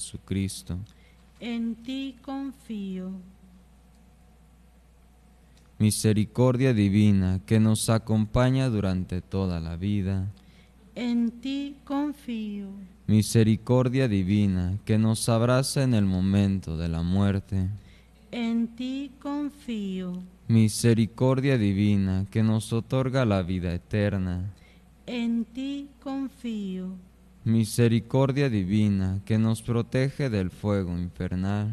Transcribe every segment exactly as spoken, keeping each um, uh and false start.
Jesucristo. En ti confío. Misericordia divina que nos acompaña durante toda la vida. En ti confío. Misericordia divina que nos abraza en el momento de la muerte. En ti confío. Misericordia divina que nos otorga la vida eterna. En ti confío. Misericordia divina que nos protege del fuego infernal.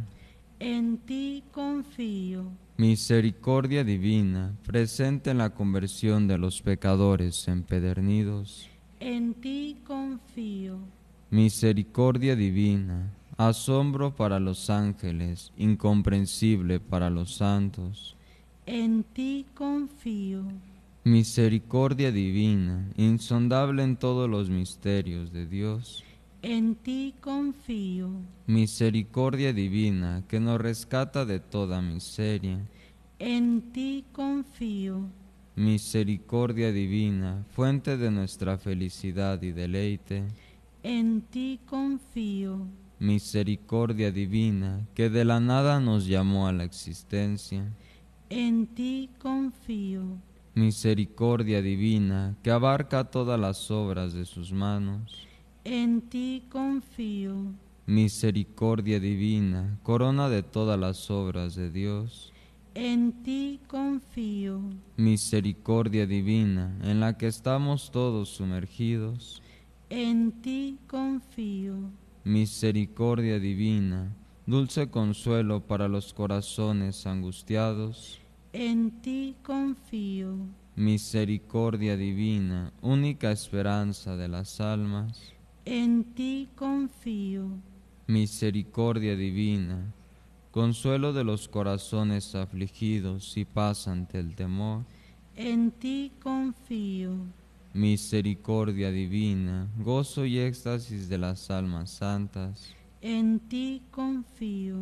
En ti confío. Misericordia divina presente en la conversión de los pecadores empedernidos. En ti confío. Misericordia divina, asombro para los ángeles, incomprensible para los santos. En ti confío. Misericordia divina, insondable en todos los misterios de Dios. En ti confío. Misericordia divina, que nos rescata de toda miseria. En ti confío. Misericordia divina, fuente de nuestra felicidad y deleite. En ti confío. Misericordia divina, que de la nada nos llamó a la existencia. En ti confío. Misericordia divina, que abarca todas las obras de sus manos. En ti confío. Misericordia divina, corona de todas las obras de Dios. En ti confío. Misericordia divina, en la que estamos todos sumergidos. En ti confío. Misericordia divina, dulce consuelo para los corazones angustiados. En ti confío. Misericordia divina, única esperanza de las almas. En ti confío. Misericordia divina, consuelo de los corazones afligidos y paz ante el temor. En ti confío. Misericordia divina, gozo y éxtasis de las almas santas. En ti confío.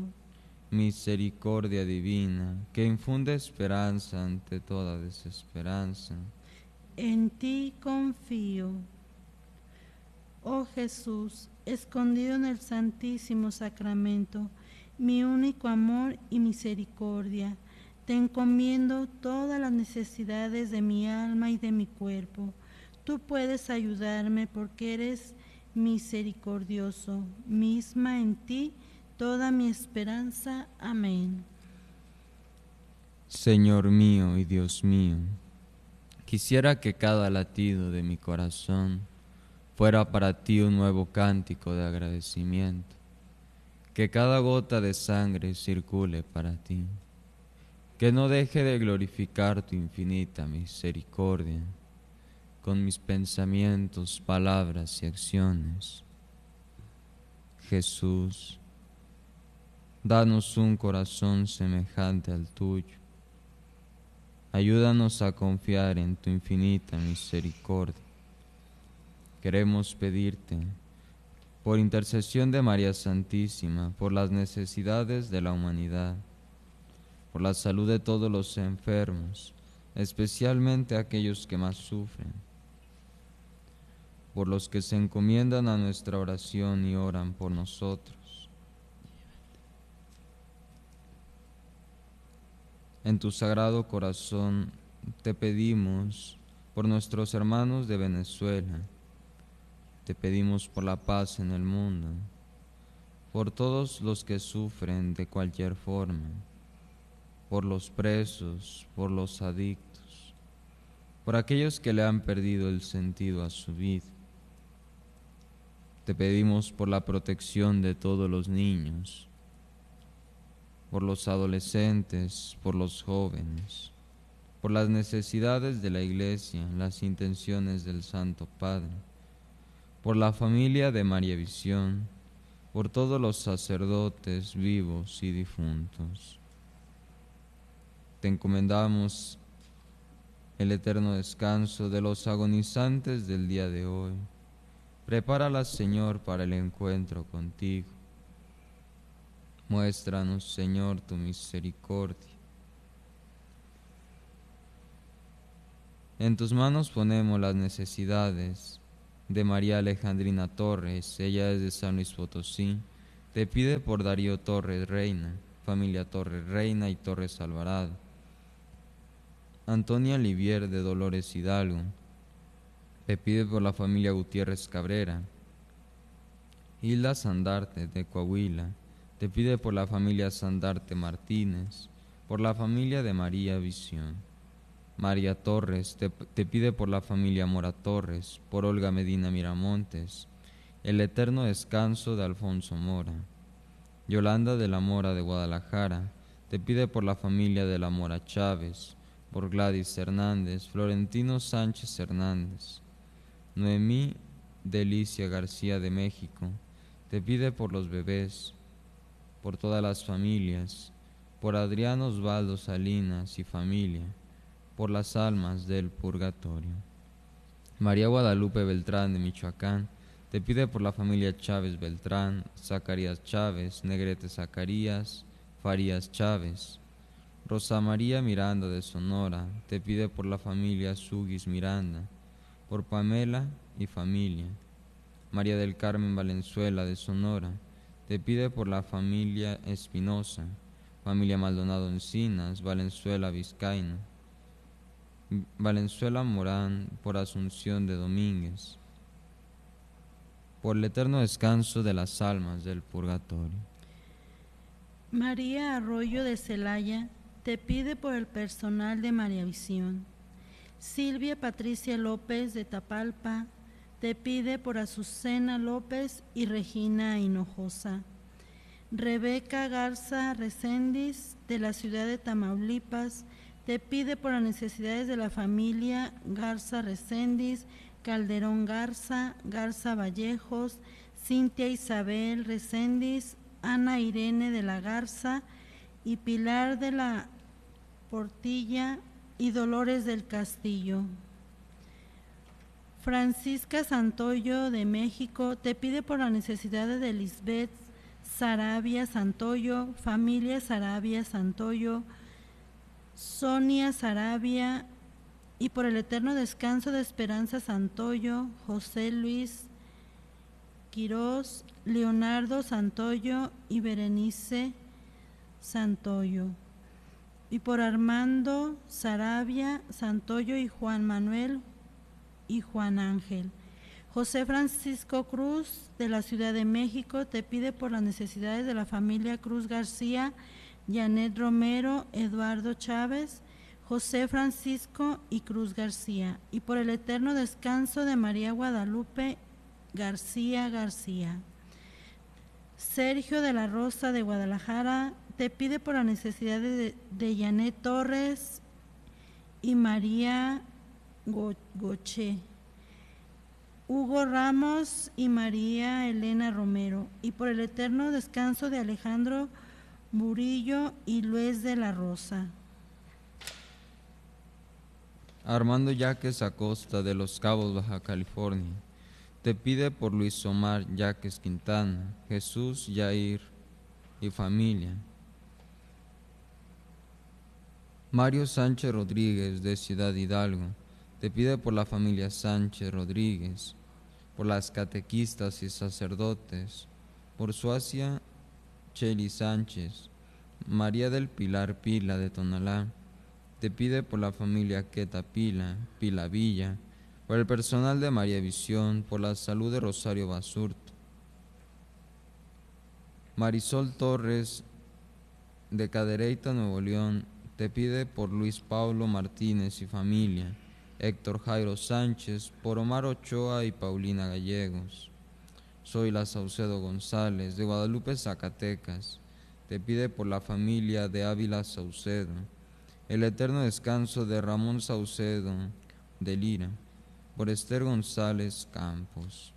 Misericordia divina, que infunde esperanza ante toda desesperanza. En ti confío. Oh Jesús, escondido en el Santísimo Sacramento, mi único amor y misericordia, te encomiendo todas las necesidades de mi alma y de mi cuerpo. Tú puedes ayudarme porque eres misericordioso, misma en ti toda mi esperanza. Amén. Señor mío y Dios mío, quisiera que cada latido de mi corazón fuera para ti un nuevo cántico de agradecimiento, que cada gota de sangre circule para ti, que no deje de glorificar tu infinita misericordia con mis pensamientos, palabras y acciones. Jesús, danos un corazón semejante al tuyo. Ayúdanos a confiar en tu infinita misericordia. Queremos pedirte, por intercesión de María Santísima, por las necesidades de la humanidad, por la salud de todos los enfermos, especialmente aquellos que más sufren, por los que se encomiendan a nuestra oración y oran por nosotros. En tu sagrado corazón te pedimos por nuestros hermanos de Venezuela, te pedimos por la paz en el mundo, por todos los que sufren de cualquier forma, por los presos, por los adictos, por aquellos que le han perdido el sentido a su vida. Te pedimos por la protección de todos los niños, por los adolescentes, por los jóvenes, por las necesidades de la Iglesia, las intenciones del Santo Padre, por la familia de María Visión, por todos los sacerdotes vivos y difuntos. Te encomendamos el eterno descanso de los agonizantes del día de hoy. Prepáralas, Señor, para el encuentro contigo. Muéstranos, Señor, tu misericordia. En tus manos ponemos las necesidades de María Alejandrina Torres, ella es de San Luis Potosí, te pide por Darío Torres Reina, familia Torres Reina y Torres Alvarado. Antonia Livier de Dolores Hidalgo, te pide por la familia Gutiérrez Cabrera. Hilda Sandarte de Coahuila, te pide por la familia Sandarte Martínez, por la familia de María Visión. María Torres te, te pide por la familia Mora Torres, por Olga Medina Miramontes, el eterno descanso de Alfonso Mora. Yolanda de la Mora de Guadalajara, te pide por la familia de la Mora Chávez, por Gladys Hernández, Florentino Sánchez Hernández. Noemí Delicia García de México, te pide por los bebés, por todas las familias, por Adrián Osvaldo Salinas y familia, por las almas del purgatorio. María Guadalupe Beltrán de Michoacán, te pide por la familia Chávez Beltrán, Zacarías Chávez, Negrete Zacarías, Farías Chávez. Rosa María Miranda de Sonora, te pide por la familia Sugis Miranda, por Pamela y familia. María del Carmen Valenzuela de Sonora, te pide por la familia Espinosa, familia Maldonado Encinas, Valenzuela Vizcaíno. Valenzuela Morán por Asunción de Domínguez, por el eterno descanso de las almas del purgatorio. María Arroyo de Celaya, te pide por el personal de María Visión. Silvia Patricia López de Tapalpa, te pide por Azucena López y Regina Hinojosa. Rebeca Garza Recendis, de la ciudad de Tamaulipas, te pide por las necesidades de la familia Garza Recendis, Calderón Garza, Garza Vallejos, Cintia Isabel Recendis, Ana Irene de la Garza y Pilar de la Portilla y Dolores del Castillo. Francisca Santoyo de México te pide por las necesidades de Lisbeth Sarabia Santoyo, familia Sarabia Santoyo, Sonia Sarabia y por el eterno descanso de Esperanza Santoyo, José Luis Quirós, Leonardo Santoyo y Berenice Santoyo, y por Armando Sarabia Santoyo y Juan Manuel y Juan Ángel. José Francisco Cruz de la Ciudad de México te pide por las necesidades de la familia Cruz García, Janet Romero, Eduardo Chávez, José Francisco y Cruz García, y por el eterno descanso de María Guadalupe García García. Sergio de la Rosa de Guadalajara te pide por las necesidades de, de Janet Torres y María Go, Goche, Hugo Ramos y María Elena Romero, y por el eterno descanso de Alejandro Murillo y Luis de la Rosa. Armando Yaques Acosta de Los Cabos, Baja California, te pide por Luis Omar Yaques Quintana, Jesús Yair y familia. Mario Sánchez Rodríguez de Ciudad Hidalgo, te pide por la familia Sánchez Rodríguez, por las catequistas y sacerdotes, por Suacia Cheli Sánchez. María del Pilar Pila de Tonalá, te pide por la familia Queta Pila, Pila Villa, por el personal de María Visión, por la salud de Rosario Basurto. Marisol Torres de Cadereyta, Nuevo León, te pide por Luis Paulo Martínez y familia. Héctor Jairo Sánchez, por Omar Ochoa y Paulina Gallegos. Zoila Saucedo González, de Guadalupe, Zacatecas, te pide por la familia de Ávila Saucedo, el eterno descanso de Ramón Saucedo de Lira, por Esther González Campos.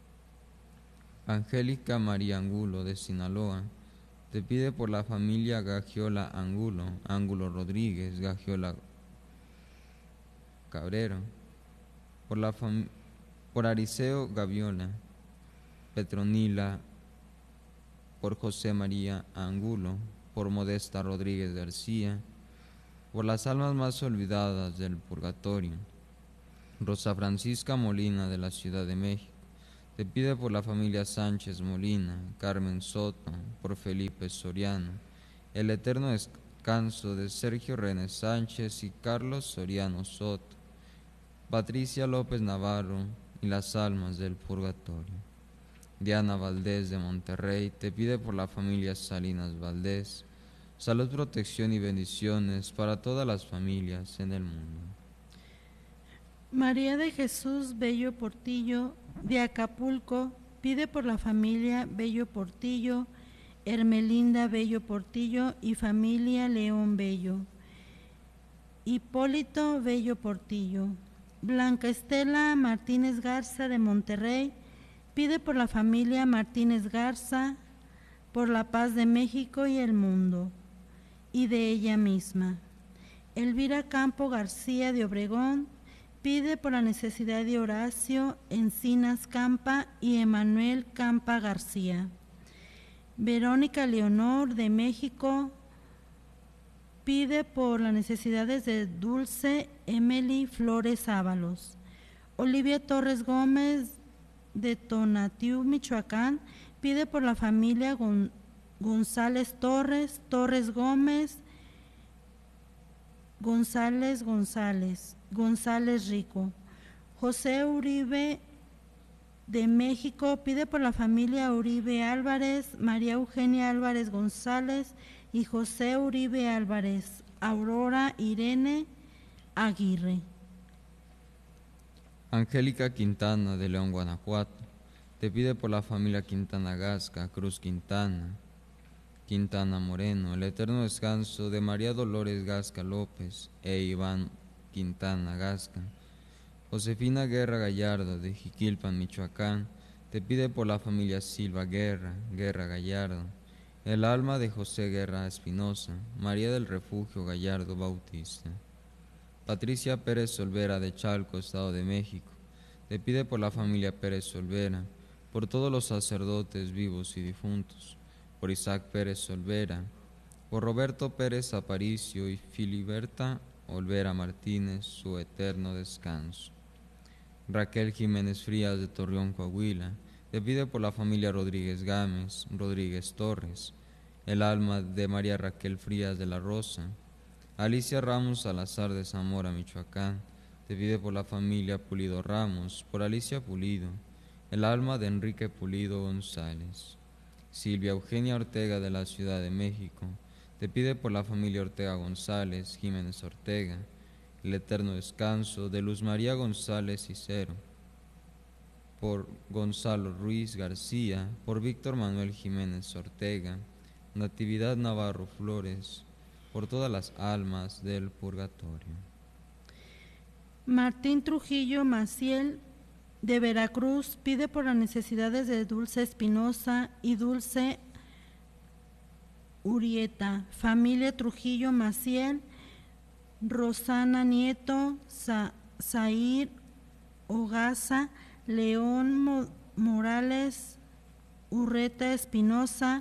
Angélica María Angulo, de Sinaloa, te pide por la familia Gagiola Angulo, Ángulo Rodríguez, Gagiola Cabrero, por, la fam por Ariceo Gaviola, Petronila, por José María Angulo, por Modesta Rodríguez García, por las almas más olvidadas del purgatorio. Rosa Francisca Molina de la Ciudad de México, te pide por la familia Sánchez Molina, Carmen Soto, por Felipe Soriano, el eterno descanso de Sergio René Sánchez y Carlos Soriano Soto, Patricia López Navarro y las almas del purgatorio. Diana Valdés de Monterrey te pide por la familia Salinas Valdés, salud, protección y bendiciones para todas las familias en el mundo. María de Jesús Bello Portillo de Acapulco pide por la familia Bello Portillo, Hermelinda Bello Portillo y familia León Bello, Hipólito Bello Portillo. Blanca Estela Martínez Garza de Monterrey pide por la familia Martínez Garza, por la paz de México y el mundo, y de ella misma. Elvira Campo García de Obregón pide por la necesidad de Horacio Encinas Campa y Emanuel Campa García. Verónica Leonor de México pide por las necesidades de Dulce Emily Flores Ábalos. Olivia Torres Gómez de Tonatiuh, Michoacán, pide por la familia Gon- González Torres, Torres Gómez, González González, González Rico. José Uribe de México pide por la familia Uribe Álvarez, María Eugenia Álvarez González y José Uribe Álvarez, Aurora Irene Aguirre. Angélica Quintana de León, Guanajuato, te pide por la familia Quintana Gasca, Cruz Quintana, Quintana Moreno, el eterno descanso de María Dolores Gasca López e Iván Quintana Gasca. Josefina Guerra Gallardo de Jiquilpan, Michoacán, te pide por la familia Silva Guerra, Guerra Gallardo, el alma de José Guerra Espinosa, María del Refugio Gallardo Bautista. Patricia Pérez Olvera de Chalco, Estado de México, te pide por la familia Pérez Olvera, por todos los sacerdotes vivos y difuntos, por Isaac Pérez Olvera, por Roberto Pérez Aparicio y Filiberta Olvera Martínez, su eterno descanso. Raquel Jiménez Frías de Torreón, Coahuila, te pide por la familia Rodríguez Gámez, Rodríguez Torres, el alma de María Raquel Frías de la Rosa. Alicia Ramos Salazar de Zamora, Michoacán, te pide por la familia Pulido Ramos, por Alicia Pulido, el alma de Enrique Pulido González. Silvia Eugenia Ortega de la Ciudad de México, te pide por la familia Ortega González, Jiménez Ortega, el eterno descanso de Luz María González Cicero, por Gonzalo Ruiz García, por Víctor Manuel Jiménez Ortega, Natividad Navarro Flores, por todas las almas del purgatorio. Martín Trujillo Maciel de Veracruz pide por las necesidades de Dulce Espinosa y Dulce Urieta, familia Trujillo Maciel, Rosana Nieto, Sa Zair Ogaza, León Mo Morales, Urreta Espinosa,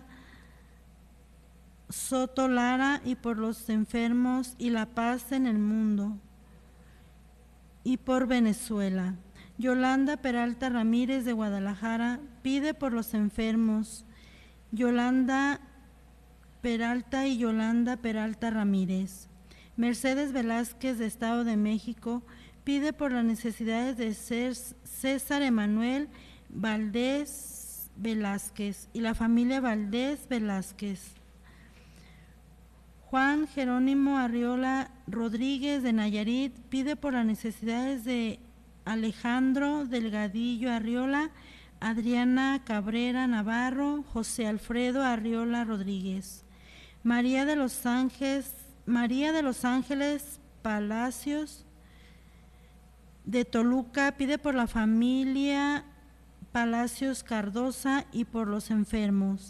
Soto Lara, y por los enfermos y la paz en el mundo, y por Venezuela. Yolanda Peralta Ramírez de Guadalajara pide por los enfermos. Yolanda Peralta y Yolanda Peralta Ramírez. Mercedes Velázquez de Estado de México pide por las necesidades de César Emanuel Valdés Velázquez y la familia Valdés Velázquez. Juan Jerónimo Arriola Rodríguez de Nayarit pide por las necesidades de Alejandro Delgadillo Arriola, Adriana Cabrera Navarro, José Alfredo Arriola Rodríguez. María de los Ángeles, María de los Ángeles Palacios de Toluca pide por la familia Palacios Cardosa y por los enfermos.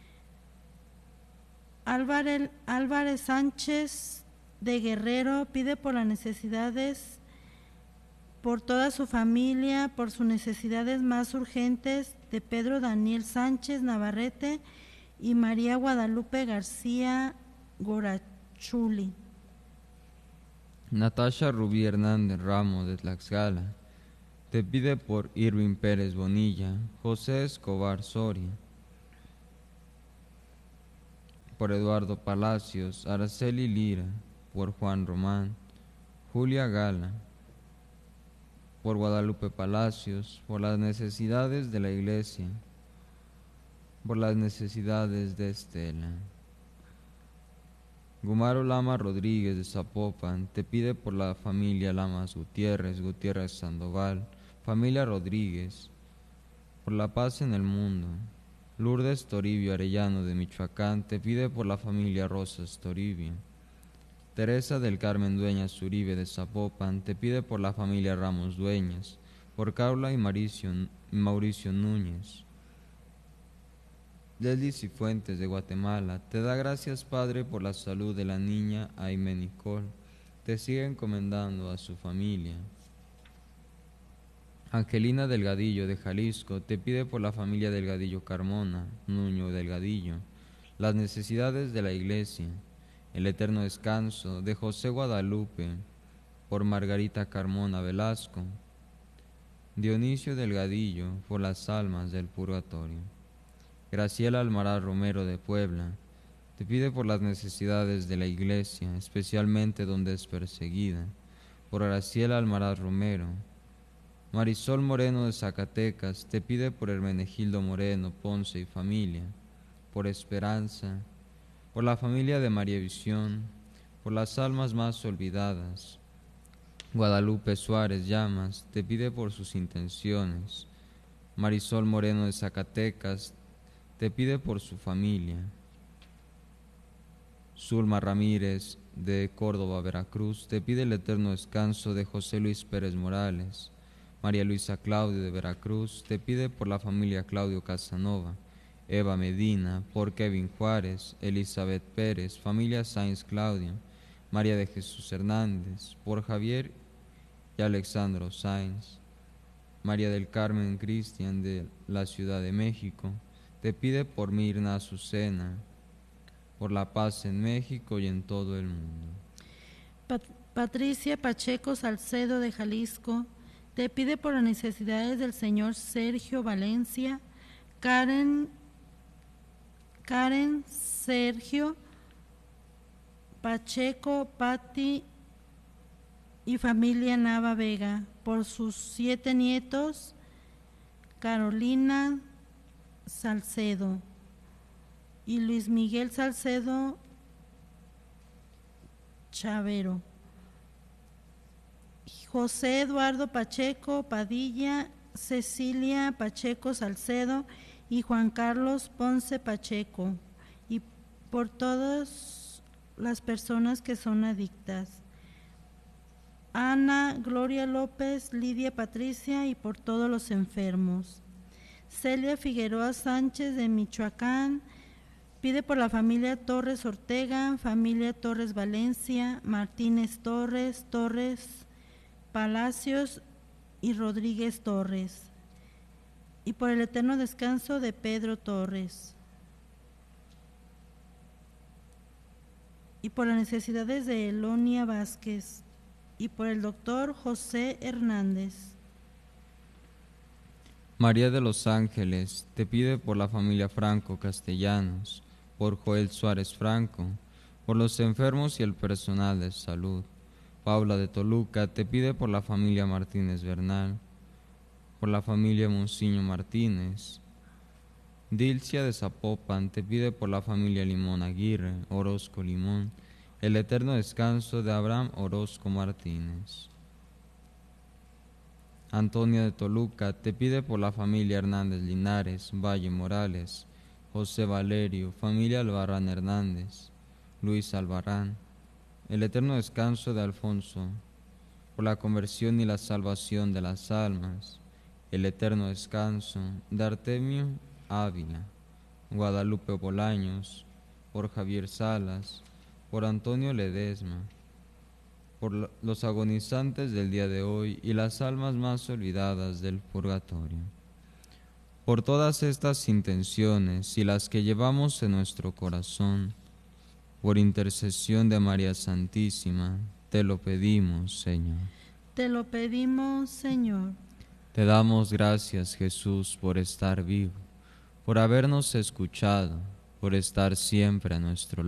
Álvarez, Álvarez Sánchez de Guerrero pide por las necesidades, por toda su familia, por sus necesidades más urgentes de Pedro Daniel Sánchez Navarrete y María Guadalupe García te pide por Irving Pérez Bonilla, José Escobar Soria, por Eduardo Palacios, Araceli Lira, por Juan Román, Julia Gala, por Guadalupe Palacios, por las necesidades de la Iglesia, por las necesidades de Estela. Gumaro Lama Rodríguez de Zapopan te pide por la familia Lamas Gutiérrez, Gutiérrez Sandoval, familia Rodríguez, por la paz en el mundo. Lourdes Toribio Arellano de Michoacán te pide por la familia Rosas Toribio. Teresa del Carmen Dueñas Uribe de Zapopan te pide por la familia Ramos Dueñas, por Carla y Mauricio, Mauricio Núñez. Leslie Cifuentes de Guatemala te da gracias, Padre, por la salud de la niña Aime Nicole. Te sigue encomendando a su familia. Angelina Delgadillo de Jalisco te pide por la familia Delgadillo Carmona, Nuño Delgadillo, las necesidades de la Iglesia, el eterno descanso de José Guadalupe, por Margarita Carmona Velasco, Dionisio Delgadillo, por las almas del purgatorio. Graciela Almaraz Romero de Puebla te pide por las necesidades de la Iglesia, especialmente donde es perseguida, por Graciela Almaraz Romero. Marisol Moreno de Zacatecas te pide por Hermenegildo Moreno Ponce y familia, por Esperanza, por la familia de María Visión, por las almas más olvidadas. Guadalupe Suárez Llamas te pide por sus intenciones. Marisol Moreno de Zacatecas te pide por su familia. Zulma Ramírez de Córdoba, Veracruz, te pide el eterno descanso de José Luis Pérez Morales. María Luisa Claudio de Veracruz te pide por la familia Claudio Casanova. Eva Medina, por Kevin Juárez. Elizabeth Pérez, familia Sáenz Claudio. María de Jesús Hernández, por Javier y Alexandro Sáenz. María del Carmen Cristian de la Ciudad de México te pide por Mirna Azucena, por la paz en México y en todo el mundo. Pat Patricia Pacheco Salcedo de Jalisco te pide por las necesidades del señor Sergio Valencia, Karen, Karen Sergio Pacheco, Patti y familia Nava Vega, por sus siete nietos, Carolina Salcedo y Luis Miguel Salcedo Chavero, José Eduardo Pacheco Padilla, Cecilia Pacheco Salcedo y Juan Carlos Ponce Pacheco, y por todas las personas que son adictas. Ana Gloria López, Lidia Patricia y por todos los enfermos. Celia Figueroa Sánchez de Michoacán pide por la familia Torres Ortega, familia Torres Valencia, Martínez Torres, Torres Palacios y Rodríguez Torres, y por el eterno descanso de Pedro Torres, y por las necesidades de Elonia Vázquez, y por el doctor José Hernández. María de los Ángeles te pide por la familia Franco Castellanos, por Joel Suárez Franco, por los enfermos y el personal de salud. Paula de Toluca te pide por la familia Martínez Bernal, por la familia Monsiño Martínez. Dilcia de Zapopan te pide por la familia Limón Aguirre, Orozco Limón, el eterno descanso de Abraham Orozco Martínez. Antonia de Toluca te pide por la familia Hernández Linares, Valle Morales, José Valerio, familia Albarrán Hernández, Luis Albarrán, el eterno descanso de Alfonso, por la conversión y la salvación de las almas, el eterno descanso de Artemio Ávila, Guadalupe Bolaños, por Javier Salas, por Antonio Ledesma, por los agonizantes del día de hoy y las almas más olvidadas del purgatorio. Por todas estas intenciones y las que llevamos en nuestro corazón, por intercesión de María Santísima, te lo pedimos, Señor. Te lo pedimos, Señor. Te damos gracias, Jesús, por estar vivo, por habernos escuchado, por estar siempre a nuestro lado.